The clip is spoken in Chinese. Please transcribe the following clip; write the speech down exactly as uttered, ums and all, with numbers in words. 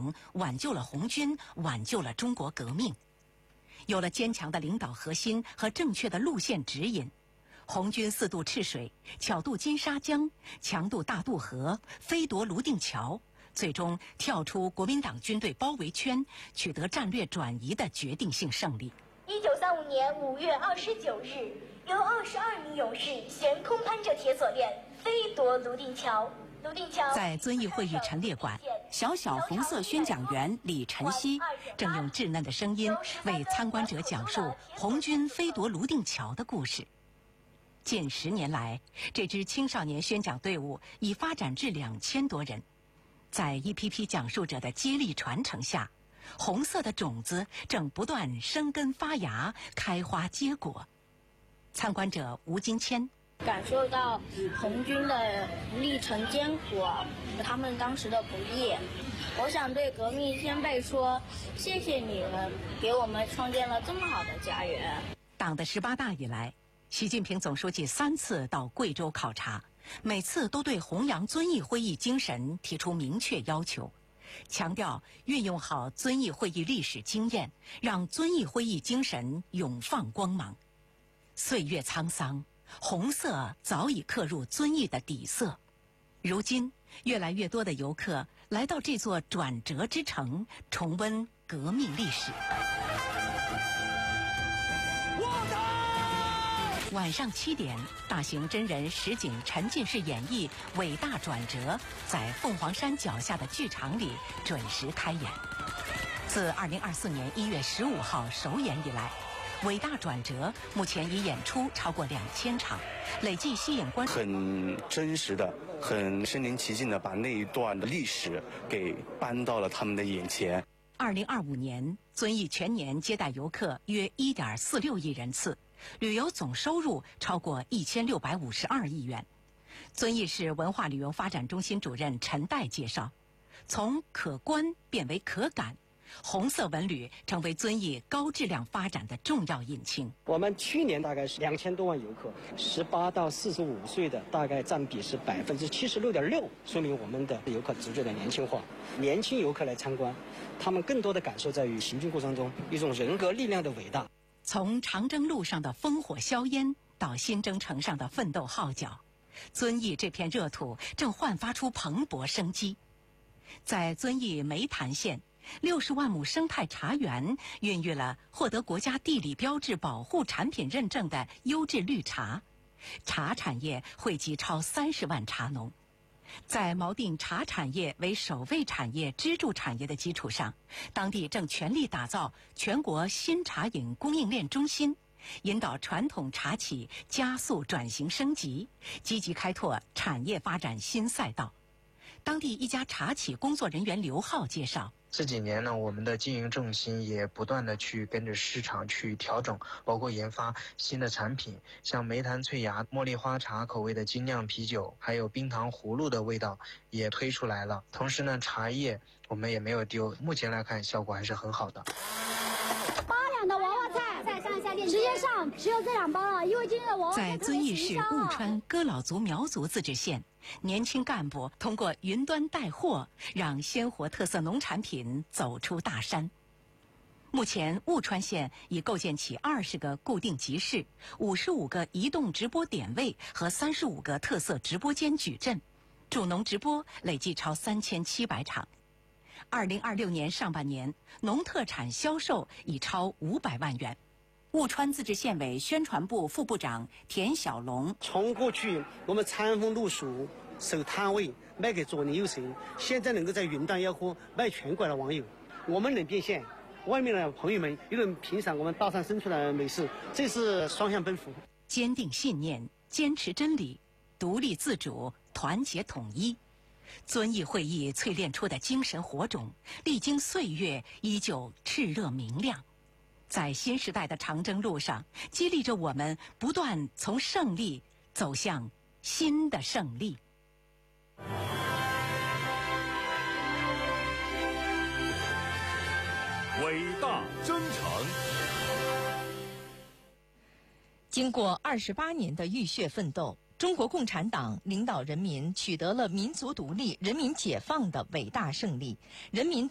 党挽救了红军，挽救了中国革命。有了坚强的领导核心和正确的路线指引，红军四渡赤水，巧渡金沙江，强渡大渡河，飞夺泸定桥，最终跳出国民党军队包围圈，取得战略转移的决定性胜利。 一九三五年五月二十九日，由二十二名勇士悬空攀着铁锁链，飞夺泸定桥。泸定桥在遵义会议陈列馆，小小红色宣讲员李晨曦正用稚嫩的声音为参观者讲述红军飞夺泸定桥的故事。近十年来，这支青少年宣讲队伍已发展至两千多人。在一批批讲述者的接力传承下，红色的种子正不断生根发芽，开花结果。参观者吴金谦感受到红军的历程艰苦，他们当时的不易。我想对革命先辈说，谢谢你们给我们创建了这么好的家园。 党的十八大以来，习近平总书记三次到贵州考察，每次都对弘扬遵义会议精神提出明确要求，强调运用好遵义会议历史经验，让遵义会议精神永放光芒。岁月沧桑，红色早已刻入遵义的底色。如今，越来越多的游客来到这座转折之城，重温革命历史。晚上七点，大型真人实景沉浸式演绎《伟大转折》在凤凰山脚下的剧场里准时开演。自二零二四年一月十五号首演以来，《伟大转折》目前已演出超过两千场，累计吸引观众。 很真实的、很身临其境的把那一段的历史给搬到了他们的眼前。 二零二五年，遵义全年接待游客约一点四六亿人次。旅游总收入超过一千六百五十二亿元。遵义市文化旅游发展中心主任陈岱介绍，从可观变为可感，红色文旅成为遵义高质量发展的重要引擎。 我们去年大概是两千多万游客，十八到四十五岁的大概占比是百分之七十六点六，说明我们的游客逐渐的年轻化。年轻游客来参观，他们更多的感受在于行进过程中一种人格力量的伟大。 从长征路上的烽火硝烟到新征程上的奋斗号角，遵义这片热土正焕发出蓬勃生机。在遵义梅潭县，六十万亩生态茶园孕育了获得国家地理标志保护产品认证的优质绿茶，茶产业惠及超三十万茶农。在锚定茶产业为首位产业支柱产业的基础上，当地正全力打造全国新茶饮供应链中心，引导传统茶企加速转型升级，积极开拓产业发展新赛道。当地一家茶企工作人员刘浩介绍， 这几年呢，我们的经营重心也不断的去跟着市场去调整，包括研发新的产品，像梅潭翠芽茉莉花茶口味的精酿啤酒，还有冰糖葫芦的味道也推出来了。同时呢，茶叶我们也没有丢，目前来看效果还是很好的。 八两的娃娃菜，再上一下链接，直接上，只有这两包了，因为今天的娃娃菜在遵义市务川哥老族苗族自治县，年轻干部通过云端带货，让鲜活特色农产品走出大山。目前，务川县已构建起二十个固定集市、五十五个移动直播点位和三十五个特色直播间矩阵，助农直播累计超三千七百场。二零二六年上半年，农特产销售已超五百万元。务川自治县委宣传部副部长田小龙， 从过去我们餐风露宿守摊位卖给左邻右舍，现在能够在云端吆喝卖全国的网友，我们能变现，外面的朋友们又能品赏我们大山生出来的美食，这是双向奔赴。 坚定信念，坚持真理，独立自主，团结统一。遵义会议淬炼出的精神火种，历经岁月依旧炽热明亮，在新时代的长征路上，激励着我们不断从胜利走向新的胜利。 伟大征程， 经过二十八年的浴血奋斗，中国共产党领导人民取得了民族独立、人民解放的伟大胜利，人民